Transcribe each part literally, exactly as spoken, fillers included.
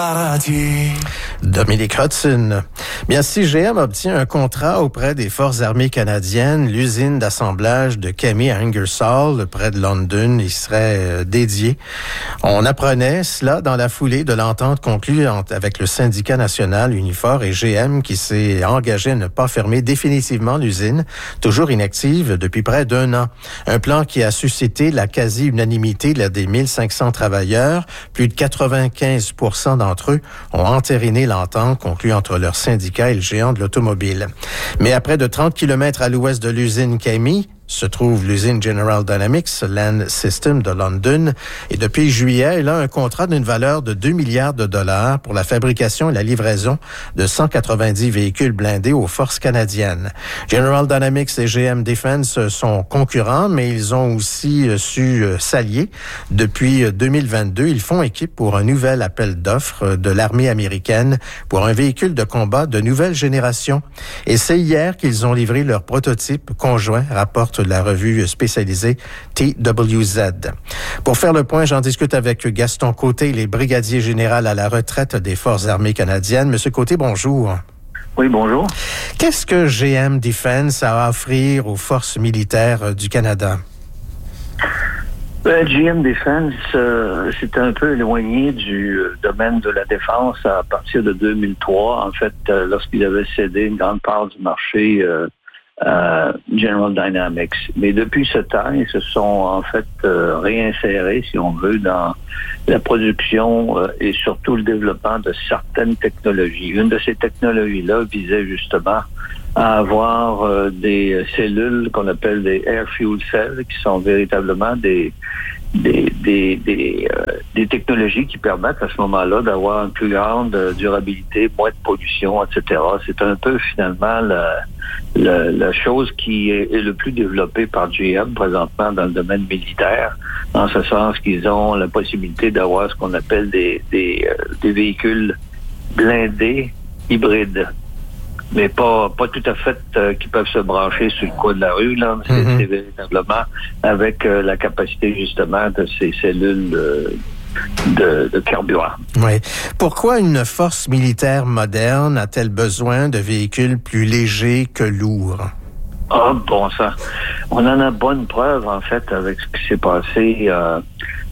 Dominique Hudson. Bien, si G M obtient un contrat auprès des Forces armées canadiennes, l'usine d'assemblage de Kemi à Ingersoll, près de London, y serait euh, dédiée. On apprenait cela dans la foulée de l'entente conclue entre, avec le syndicat national Unifor et G M qui s'est engagé à ne pas fermer définitivement l'usine, toujours inactive depuis près d'un an. Un plan qui a suscité la quasi-unanimité là, des mille cinq cents travailleurs. Plus de quatre-vingt-quinze pour cent d'entre eux ont entériné l'entente conclue entre leur syndicat et le géant de l'automobile. Mais à près de trente kilomètres à l'ouest de l'usine Kemi, se trouve l'usine General Dynamics Land System de London. Et depuis juillet, elle a un contrat d'une valeur de deux milliards de dollars pour la fabrication et la livraison de cent quatre-vingt-dix véhicules blindés aux forces canadiennes. General Dynamics et G M Defense sont concurrents, mais ils ont aussi su s'allier. Depuis deux mille vingt-deux, ils font équipe pour un nouvel appel d'offres de l'armée américaine pour un véhicule de combat de nouvelle génération. Et c'est hier qu'ils ont livré leur prototype conjoint, rapporte la revue spécialisée T W Z. Pour faire le point, j'en discute avec Gaston Côté, il est brigadier général à la retraite des Forces armées canadiennes. Monsieur Côté, bonjour. Oui, bonjour. Qu'est-ce que G M Defense a à offrir aux forces militaires du Canada? Ben, G M Defense, euh, c'est un peu éloigné du euh, domaine de la défense à partir de deux mille trois. En fait, euh, lorsqu'il avait cédé une grande part du marché euh, à General Dynamics. Mais depuis ce temps, ils se sont en fait euh, réinsérés, si on veut, dans la production euh, et surtout le développement de certaines technologies. Une de ces technologies-là visait justement à avoir euh, des cellules qu'on appelle des air fuel cells, qui sont véritablement des des des des, euh, des technologies qui permettent à ce moment-là d'avoir une plus grande euh, durabilité, moins de pollution, et cetera. C'est un peu finalement la, la, la chose qui est, est le plus développée par G M présentement dans le domaine militaire, en ce sens qu'ils ont la possibilité d'avoir ce qu'on appelle des des, euh, des véhicules blindés hybrides. Mais pas pas tout à fait euh, qui peuvent se brancher sur le coin de la rue, là. C'est, mm-hmm. c'est véritablement avec euh, la capacité, justement, de ces cellules de, de, de carburant. Oui. Pourquoi une force militaire moderne a-t-elle besoin de véhicules plus légers que lourds? Ah, bon sang. On en a bonne preuve, en fait, avec ce qui s'est passé euh,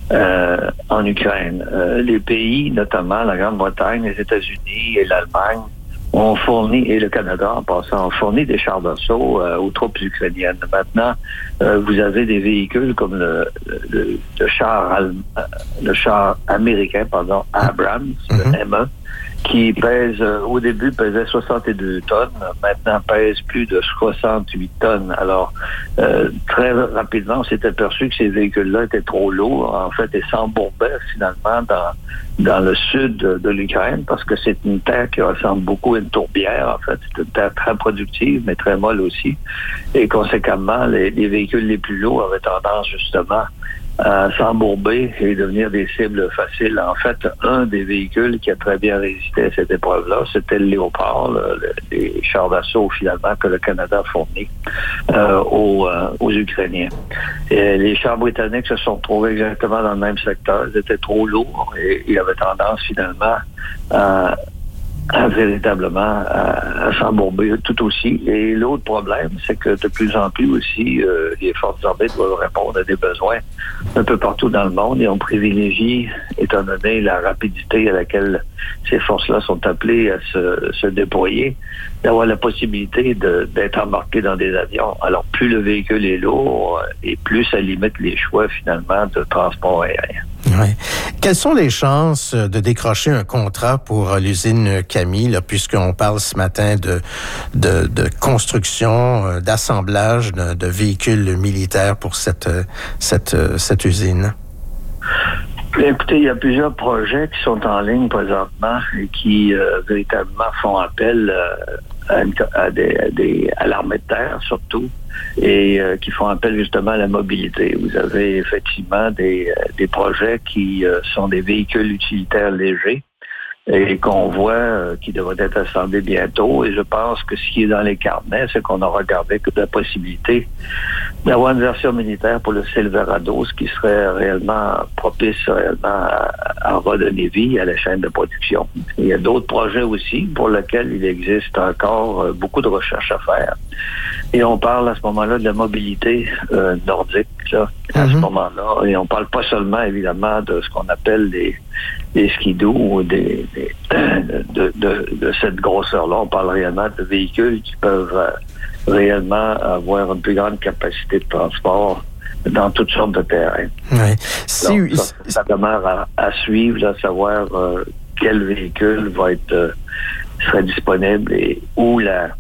euh, en Ukraine. Euh, les pays, notamment la Grande-Bretagne, les États-Unis et l'Allemagne, on fournit, et le Canada en passant, on fournit des chars d'assaut euh, aux troupes ukrainiennes. Maintenant, euh, vous avez des véhicules comme le, le, le char euh, le char américain, pardon, Abrams, mm-hmm. le M un, qui pèse, euh, au début pesait soixante-deux tonnes, maintenant pèse plus de soixante-huit tonnes. Alors, euh, très rapidement, on s'est aperçu que ces véhicules-là étaient trop lourds, en fait, et s'embourbaient finalement dans dans le sud de, de l'Ukraine, parce que c'est une terre qui ressemble beaucoup à une tourbière, en fait. C'est une terre très productive, mais très molle aussi. Et conséquemment, les, les véhicules les plus lourds avaient tendance, justement, à s'embourber et devenir des cibles faciles. En fait, un des véhicules qui a très bien résisté à cette épreuve-là, c'était le Léopard, le, le, les chars d'assaut, finalement, que le Canada fournit euh, aux, euh, aux Ukrainiens. Et les chars britanniques se sont retrouvés exactement dans le même secteur. Ils étaient trop lourds et ils avaient tendance, finalement, à À véritablement à, à s'embourber tout aussi. Et l'autre problème, c'est que de plus en plus aussi, euh, les forces armées doivent répondre à des besoins un peu partout dans le monde et on privilégie, étant donné la rapidité à laquelle ces forces-là sont appelées à se, se déployer, d'avoir la possibilité de, d'être embarquées dans des avions. Alors, plus le véhicule est lourd et plus ça limite les choix, finalement, de transport aérien. Oui. Quelles sont les chances de décrocher un contrat pour l'usine Kemi, là, puisqu'on parle ce matin de, de, de construction, d'assemblage de, de véhicules militaires pour cette, cette, cette usine? Écoutez, il y a plusieurs projets qui sont en ligne présentement et qui euh, véritablement font appel euh, à, une, à, des, à, des, à l'armée de terre surtout et euh, qui font appel justement à la mobilité. Vous avez effectivement des, des projets qui euh, sont des véhicules utilitaires légers et qu'on voit euh, qui devrait être assemblé bientôt. Et je pense que ce qui est dans les carnets, c'est qu'on a regardé que la possibilité d'avoir une version militaire pour le Silverado, ce qui serait réellement propice réellement à, à redonner vie à la chaîne de production. Il y a d'autres projets aussi pour lesquels il existe encore euh, beaucoup de recherches à faire. Et on parle à ce moment-là de la mobilité euh, nordique, là, à mm-hmm. ce moment-là. Et on parle pas seulement, évidemment, de ce qu'on appelle des, des skidoo ou des, des, de, de, de cette grosseur-là. On parle réellement de véhicules qui peuvent euh, réellement avoir une plus grande capacité de transport dans toutes sortes de terrains. Oui. Si, Donc, ça, ça demeure à, à suivre, là, savoir euh, quel véhicule va être euh, serait disponible et où la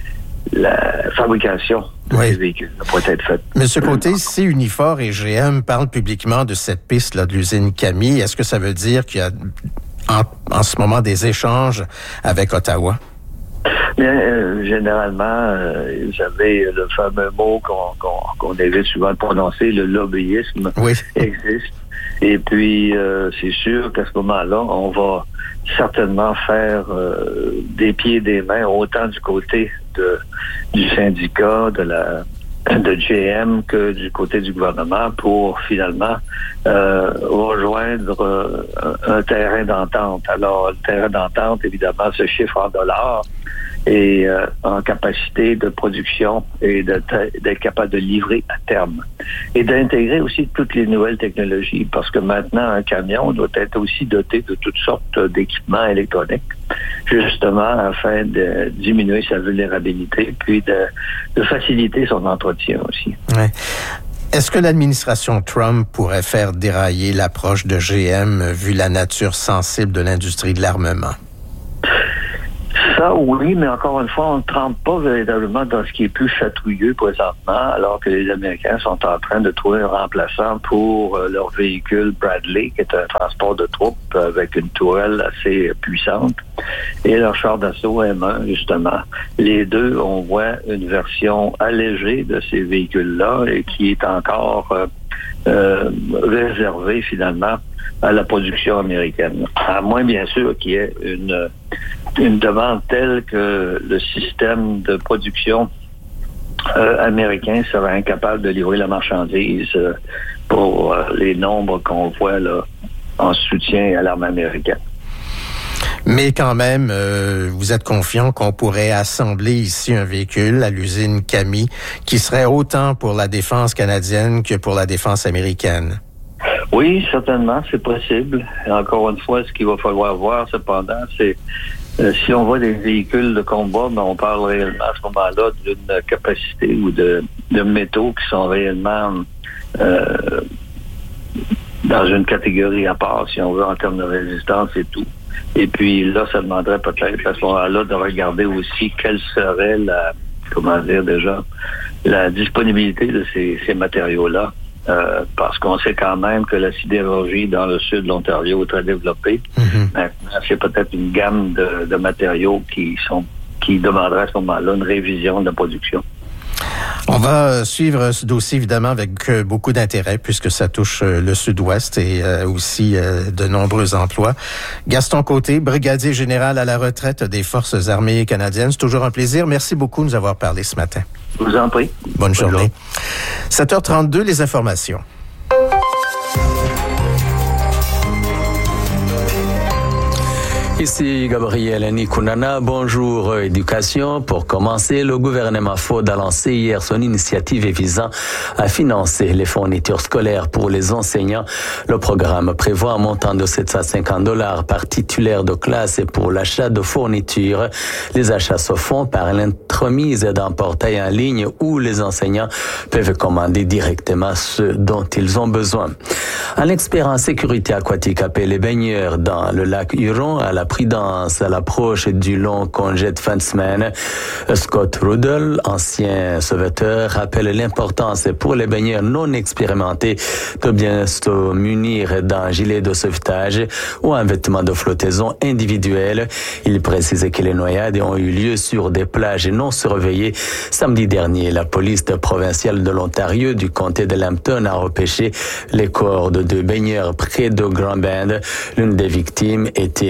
la fabrication de oui. ces véhicules pourrait être faite. Monsieur Côté, si Unifor et G M parlent publiquement de cette piste-là de l'usine Camille, est-ce que ça veut dire qu'il y a en, en ce moment des échanges avec Ottawa? Bien, euh, généralement, euh, vous savez, le fameux mot qu'on, qu'on, qu'on évite souvent de prononcer, le lobbyisme, oui. existe. Et puis, euh, c'est sûr qu'à ce moment-là, on va certainement faire euh, des pieds et des mains autant du côté de, du syndicat, de la de G M que du côté du gouvernement pour finalement euh, rejoindre euh, un, un terrain d'entente. Alors, le terrain d'entente, évidemment, se chiffre en dollars et euh, en capacité de production et de, d'être capable de livrer à terme. Et d'intégrer aussi toutes les nouvelles technologies, parce que maintenant, un camion doit être aussi doté de toutes sortes d'équipements électroniques, justement afin de diminuer sa vulnérabilité, puis de, de faciliter son entretien aussi. Ouais. Est-ce que l'administration Trump pourrait faire dérailler l'approche de G M vu la nature sensible de l'industrie de l'armement? Ça, oui, mais encore une fois, on ne trempe pas véritablement dans ce qui est plus chatouilleux présentement, alors que les Américains sont en train de trouver un remplaçant pour euh, leur véhicule Bradley, qui est un transport de troupes avec une tourelle assez puissante, et leur char d'assaut M un, justement. Les deux, on voit une version allégée de ces véhicules-là et qui est encore euh, euh, réservée, finalement, à la production américaine. À moins, bien sûr, qu'il y ait une, une demande telle que le système de production euh, américain serait incapable de livrer la marchandise euh, pour euh, les nombres qu'on voit là en soutien à l'armée américaine. Mais quand même, euh, vous êtes confiant qu'on pourrait assembler ici un véhicule à l'usine Camille qui serait autant pour la défense canadienne que pour la défense américaine? Oui, certainement, c'est possible. Et encore une fois, ce qu'il va falloir voir, cependant, c'est euh, si on voit des véhicules de combat, mais on parle réellement à ce moment-là d'une capacité ou de, de métaux qui sont réellement euh, dans une catégorie à part, si on veut, en termes de résistance et tout. Et puis là, ça demanderait peut-être à ce moment-là de regarder aussi quelle serait la, comment dire déjà, la disponibilité de ces, ces matériaux-là. Euh, parce qu'on sait quand même que la sidérurgie dans le sud de l'Ontario est très développée. Mm-hmm. Maintenant, c'est peut-être une gamme de, de matériaux qui sont qui demanderait à ce moment-là une révision de la production. On va suivre ce dossier, évidemment, avec beaucoup d'intérêt, puisque ça touche le Sud-Ouest et aussi de nombreux emplois. Gaston Côté, brigadier général à la retraite des Forces armées canadiennes. C'est toujours un plaisir. Merci beaucoup de nous avoir parlé ce matin. Je vous en prie. Bonne journée. sept heures trente-deux, les informations. Ici Gabriel Nikunana, bonjour éducation. Pour commencer, le gouvernement Ford a lancé hier son initiative visant à financer les fournitures scolaires pour les enseignants. Le programme prévoit un montant de sept cent cinquante dollars par titulaire de classe et pour l'achat de fournitures. Les achats se font par l'entremise d'un portail en ligne où les enseignants peuvent commander directement ce dont ils ont besoin. Un expert en sécurité aquatique appelle les baigneurs dans le lac Huron à la prudence à l'approche du long congé de fin de semaine. Scott Rudel, ancien sauveteur, rappelle l'importance pour les baigneurs non expérimentés de bien se munir d'un gilet de sauvetage ou un vêtement de flottaison individuel. Il précise que les noyades ont eu lieu sur des plages non surveillées. Samedi dernier, la police provinciale de l'Ontario du comté de Lambton a repêché les corps de deux baigneurs près de Grand Bend. L'une des victimes était un résident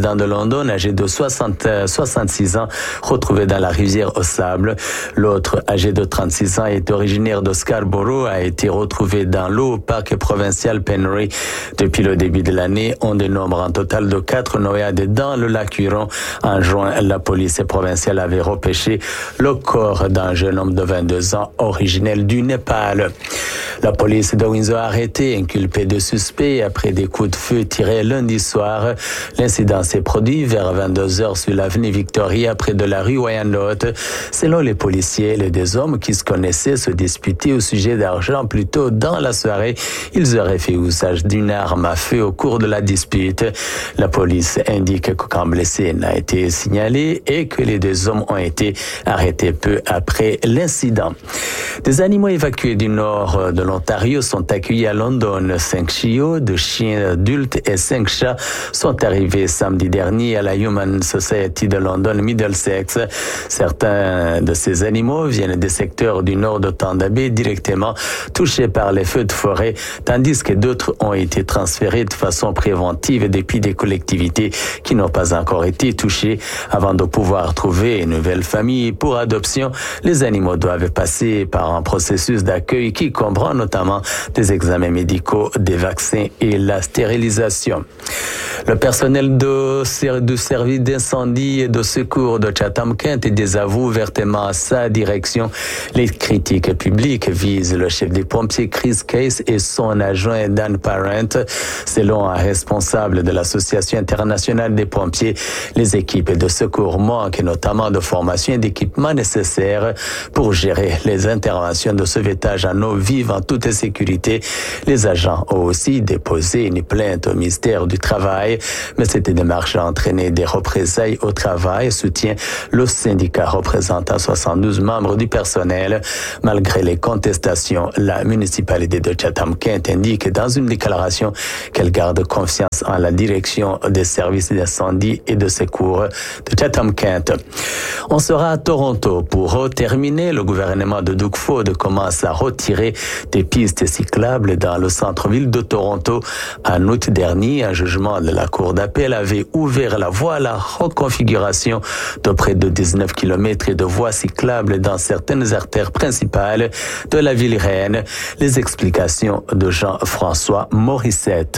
résident de London, âgé de soixante, soixante-six ans, retrouvé dans la rivière au sable. L'autre, âgé de trente-six ans, est originaire de Scarborough, a été retrouvé dans l'eau au parc provincial Penry. Depuis le début de l'année, on dénombre un total de quatre noyades dans le lac Huron. En juin, la police provinciale avait repêché le corps d'un jeune homme de vingt-deux ans, originaire du Népal. La police de Windsor a arrêté, inculpé de suspects après des coups de feu tirés lundi soir. L'incident s'est produit vers vingt-deux heures sur l'avenue Victoria, près de la rue Wyandotte. Selon les policiers, les deux hommes qui se connaissaient se disputaient au sujet d'argent plus tôt dans la soirée. Ils auraient fait usage d'une arme à feu au cours de la dispute. La police indique qu'aucun blessé n'a été signalé et que les deux hommes ont été arrêtés peu après l'incident. Des animaux évacués du nord de l'Ontario sont accueillis à London. Cinq chiots, deux chiens adultes et cinq chats sont arrivés samedi dernier à la Human Society de London Middlesex. Certains de ces animaux viennent des secteurs du nord de Thunder Bay directement touchés par les feux de forêt, tandis que d'autres ont été transférés de façon préventive depuis des collectivités qui n'ont pas encore été touchées. Avant de pouvoir trouver une nouvelle famille pour adoption, les animaux doivent passer par un processus d'accueil qui comprend notamment des examens médicaux, des vaccins et la stérilisation. Le personnel de, du service d'incendie et de secours de Chatham-Kent désavoue ouvertement à sa direction. Les critiques publiques visent le chef des pompiers Chris Case et son adjoint Dan Parent. Selon un responsable de l'Association internationale des pompiers, les équipes de secours manquent notamment de formation et d'équipements nécessaires pour gérer les interventions de sauvetage en eau vive en toute sécurité. Les agents ont aussi déposé une plainte au ministère du Travail, mais cette démarche a entraîné des représailles au travail, soutient le syndicat représentant soixante-douze membres du personnel. Malgré les contestations, la municipalité de Chatham-Kent indique dans une déclaration qu'elle garde confiance en la direction des services d'incendie et de secours de Chatham-Kent. On sera à Toronto pour terminer. Le gouvernement de Doug Ford commence à retirer des pistes cyclables dans le centre-ville de Toronto. En août dernier, un jugement de la Cour d'appel avait ouvert la voie à la reconfiguration de près de dix-neuf kilomètres de voies cyclables dans certaines artères principales de la ville reine. Les explications de Jean-François Morissette.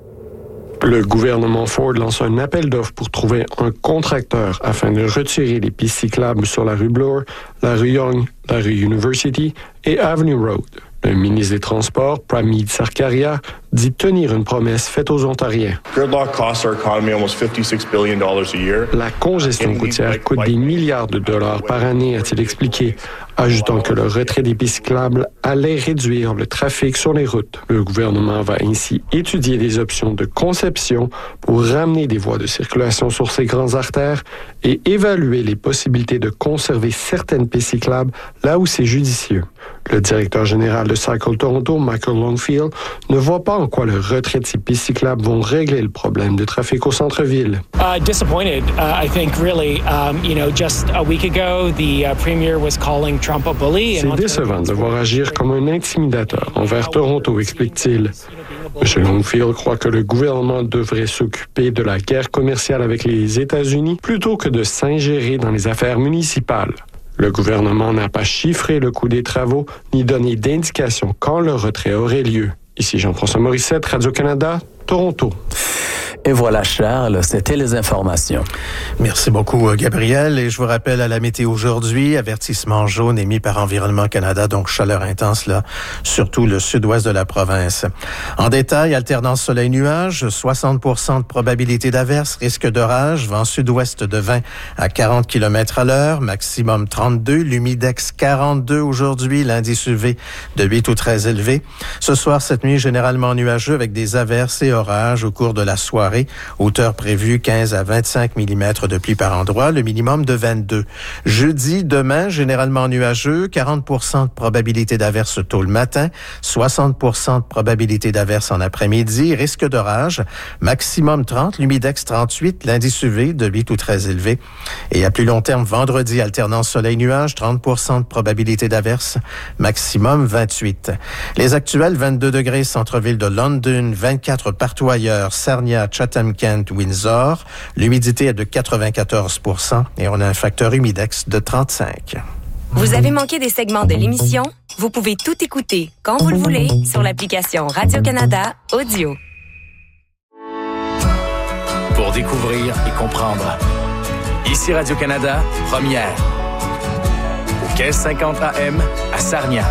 Le gouvernement Ford lance un appel d'offres pour trouver un contracteur afin de retirer les pistes cyclables sur la rue Bloor, la rue Yonge, la rue University et Avenue Road. Le ministre des Transports, Pramod Sarkaria, dit tenir une promesse faite aux Ontariens. La congestion routière coûte des milliards de dollars par année, a-t-il expliqué, ajoutant que le retrait des pistes cyclables allait réduire le trafic sur les routes. Le gouvernement va ainsi étudier des options de conception pour ramener des voies de circulation sur ces grandes artères et évaluer les possibilités de conserver certaines pistes cyclables là où c'est judicieux. Le directeur général de Cycle Toronto, Michael Longfield, ne voit pas en quoi le retrait de ces pistes cyclables vont régler le problème de trafic au centre-ville. Uh, disappointed. Uh, I think really, um, you know, just a week ago, the uh, premier was calling Trump a bully. C'est décevant de voir agir comme un intimidateur envers Toronto, explique-t-il. M. Longfield croit que le gouvernement devrait s'occuper de la guerre commerciale avec les États-Unis plutôt que de s'ingérer dans les affaires municipales. Le gouvernement n'a pas chiffré le coût des travaux ni donné d'indication quand le retrait aurait lieu. Ici Jean-François Morissette, Radio-Canada, Toronto. Et voilà, Charles, c'était les informations. Merci beaucoup, Gabriel. Et je vous rappelle à la météo aujourd'hui, avertissement jaune émis par Environnement Canada, donc chaleur intense, là, surtout le sud-ouest de la province. En détail, alternance soleil-nuage, soixante pour cent de probabilité d'averse, risque d'orage, vent sud-ouest de vingt à quarante kilomètres à l'heure, maximum trente-deux, l'humidex quarante-deux aujourd'hui, l'indice U V de huit ou très élevé. Ce soir, cette nuit, généralement nuageux avec des averses et orages au cours de la soirée. Hauteur prévue quinze à vingt-cinq millimètres de pluie par endroit, le minimum de vingt-deux. Jeudi, demain, généralement nuageux, quarante pour cent de probabilité d'averse tôt le matin, soixante pour cent de probabilité d'averse en après-midi, risque d'orage, maximum trente, l'humidex trente-huit, l'indice U V de huit ou très élevé. Et à plus long terme, vendredi, alternance soleil-nuage, trente pour cent de probabilité d'averse, maximum vingt-huit. Les actuels, vingt-deux degrés centre-ville de London, vingt-quatre partout ailleurs, Sarnia, Chatham-Kent-Windsor. L'humidité est de quatre-vingt-quatorze pour cent et on a un facteur humidex de trente-cinq. Vous avez manqué des segments de l'émission? Vous pouvez tout écouter quand vous le voulez sur l'application Radio-Canada Audio. Pour découvrir et comprendre. Ici Radio-Canada, première. Au quinze cinquante A M à Sarnia.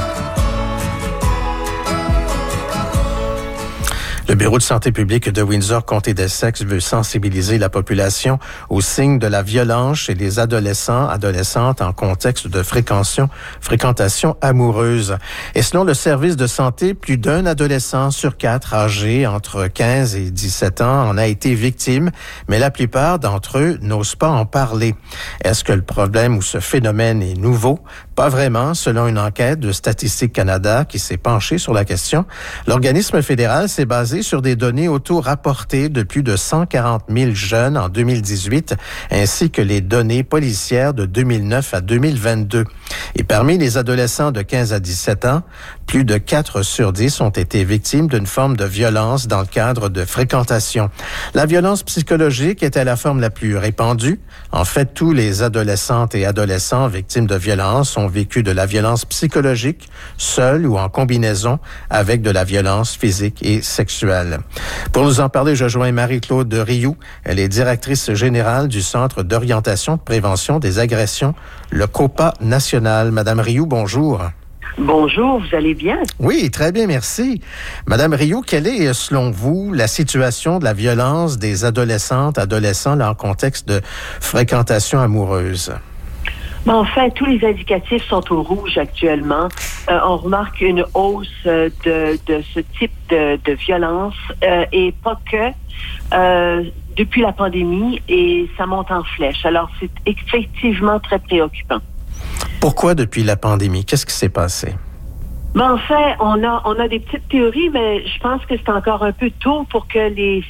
Le Bureau de santé publique de Windsor, Comté d'Essex, veut sensibiliser la population aux signes de la violence chez les adolescents, adolescentes en contexte de fréquentation, fréquentation amoureuse. Et selon le service de santé, plus d'un adolescent sur quatre âgé entre quinze et dix-sept ans en a été victime, mais la plupart d'entre eux n'osent pas en parler. Est-ce que le problème ou ce phénomène est nouveau? Pas vraiment, selon une enquête de Statistique Canada qui s'est penchée sur la question. L'organisme fédéral s'est basé sur des données auto-rapportées de plus de cent quarante mille jeunes en deux mille dix-huit, ainsi que les données policières de deux mille neuf à deux mille vingt-deux. Et parmi les adolescents de quinze à dix-sept ans, plus de quatre sur dix ont été victimes d'une forme de violence dans le cadre de fréquentation. La violence psychologique était la forme la plus répandue. En fait, tous les adolescentes et adolescents victimes de violence ont vécu de la violence psychologique, seuls ou en combinaison avec de la violence physique et sexuelle. Pour nous en parler, je joins Marie-Claude Rioux. Elle est directrice générale du Centre d'orientation de prévention des agressions, le COPA national. Madame Rioux, bonjour. Bonjour, vous allez bien? Oui, très bien, merci. Madame Rioux, quelle est, selon vous, la situation de la violence des adolescentes, adolescents là, en contexte de fréquentation amoureuse? Ben, en fait, tous les indicatifs sont au rouge actuellement. Euh, on remarque une hausse de, de ce type de, de violence euh, et pas que euh, depuis la pandémie, et ça monte en flèche. Alors, c'est effectivement très préoccupant. Pourquoi depuis la pandémie? Qu'est-ce qui s'est passé? Ben, en fait, on a, on a des petites théories, mais je pense que c'est encore un peu tôt pour que les